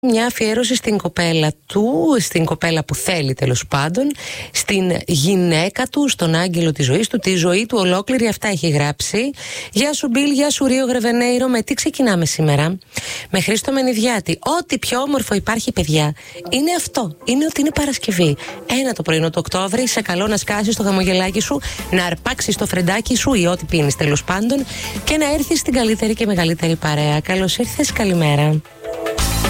Μια αφιέρωση στην κοπέλα του, στην κοπέλα που θέλει τέλος πάντων, στην γυναίκα του, στον άγγελο της ζωής του, τη ζωή του ολόκληρη. Αυτά έχει γράψει. Γεια σου Μπιλ, γεια σου Ρίο Γρεβενέιρο. Με τι ξεκινάμε σήμερα? Με Χρήστο Μενιδιάτη. Ό,τι πιο όμορφο υπάρχει, παιδιά, είναι αυτό. Είναι ότι είναι Παρασκευή. Ένα το πρωινό το Οκτώβρη. Σε καλό να σκάσεις το χαμογελάκι σου, να αρπάξεις το φρεντάκι σου ή ό,τι πίνεις τέλος πάντων και να έρθεις στην καλύτερη και μεγαλύτερη παρέα. Καλώς ήρθες, καλημέρα.